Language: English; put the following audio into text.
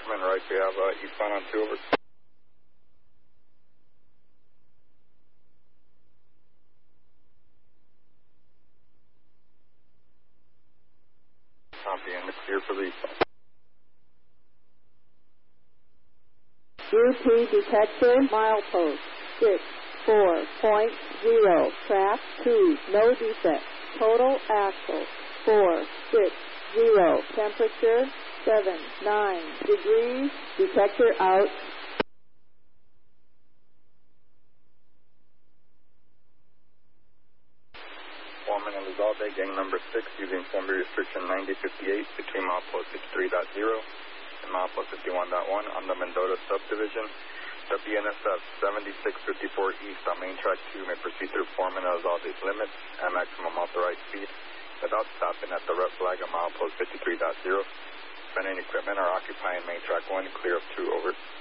Foreman, right, we have eastbound on 2 over. Copy, and it's clear for the eastbound. UP detector, milepost 64.0, track 2, no defect, total axle 460, temperature 79 degrees, detector out. Foreman and Lizalde, gang number 6, using Assembly restriction 9058 between milepost 53.0 and milepost 51.1 on the Mendota subdivision. The BNSF 7654 east on main track 2 may proceed through Foreman and Lizalde's limits at maximum authorized speed without stopping at the red flag on milepost 53.0. Spending equipment are occupying main track 1, clear of 2 over.